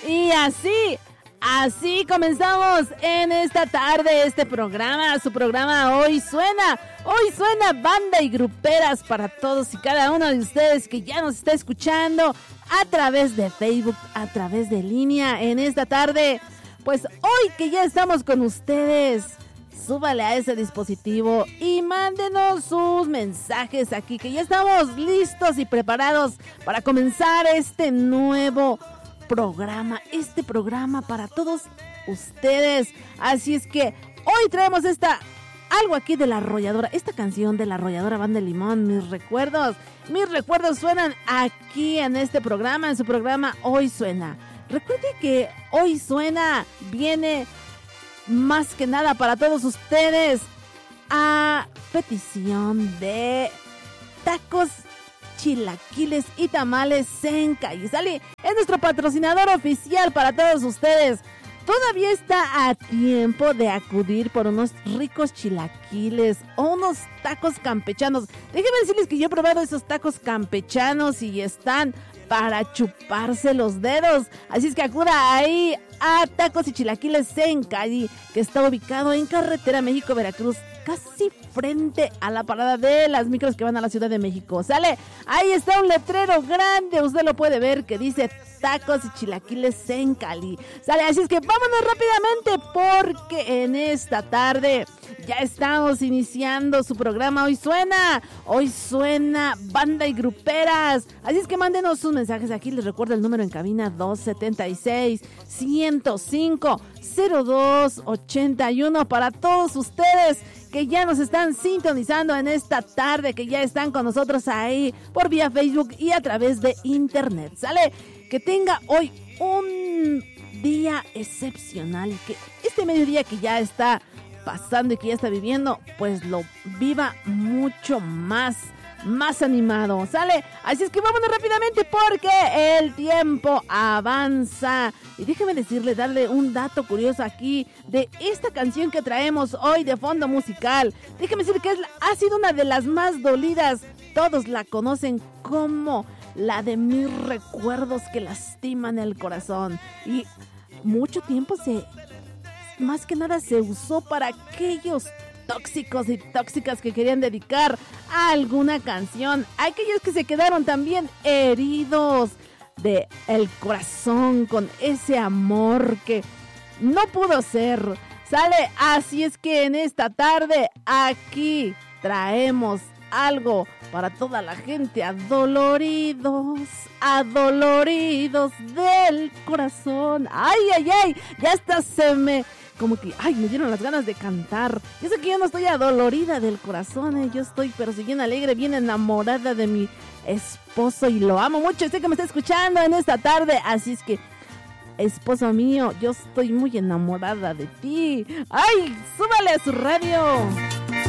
Y así comenzamos en esta tarde este programa, su programa Hoy Suena banda y gruperas para todos y cada uno de ustedes que ya nos está escuchando a través de Facebook, a través de línea en esta tarde. Pues hoy que ya estamos con ustedes, súbale a ese dispositivo y mándenos sus mensajes aquí, que ya estamos listos y preparados para comenzar este nuevo programa, para todos ustedes. Así es que hoy traemos algo aquí de La Arrolladora, esta canción de La Arrolladora Banda de Limón, mis recuerdos suenan aquí en este programa, en su programa Hoy Suena. Recuerde que Hoy Suena viene más que nada para todos ustedes a petición de tacos, chilaquiles y tamales Senca. Y Sally es nuestro patrocinador oficial para todos ustedes. Todavía está a tiempo de acudir por unos ricos chilaquiles o unos tacos campechanos. Déjenme decirles que yo he probado esos tacos campechanos y están para chuparse los dedos. Así es que acuda ahí a Tacos y Chilaquiles Senca, que está ubicado en Carretera México-Veracruz, casi frente a la parada de las micros que van a la Ciudad de México. ¿Sale? Ahí está un letrero grande, usted lo puede ver, que dice Tacos y Chilaquiles Sencali. ¿Sale? Así es que vámonos rápidamente porque en esta tarde ya estamos iniciando su programa Hoy Suena banda y gruperas. Así es que mándenos sus mensajes aquí. Les recuerdo el número en cabina 276-105-0281 para todos ustedes que ya nos están sintonizando en esta tarde, que ya están con nosotros ahí por vía Facebook y a través de internet. ¿Sale? Que tenga hoy un día excepcional y que este mediodía que ya está pasando y que ya está viviendo, pues lo viva mucho más animado, ¿sale? Así es que vámonos rápidamente porque el tiempo avanza. Y déjeme darle un dato curioso aquí de esta canción que traemos hoy de fondo musical. Déjeme decir que ha sido una de las más dolidas. Todos la conocen como la de Mis Recuerdos que Lastiman el Corazón. Y mucho tiempo más que nada se usó para aquellos tóxicos y tóxicas que querían dedicar a alguna canción, aquellos que se quedaron también heridos de el corazón con ese amor que no pudo ser. ¿Sale? Así es que en esta tarde aquí traemos algo para toda la gente adoloridos del corazón. Ay, ya hasta como que, me dieron las ganas de cantar. Yo sé que yo no estoy adolorida del corazón, yo estoy, pero sí bien alegre, bien enamorada de mi esposo y lo amo mucho. Sé que me está escuchando en esta tarde, así es que, esposo mío, yo estoy muy enamorada de ti. ¡Ay, súbale a su radio!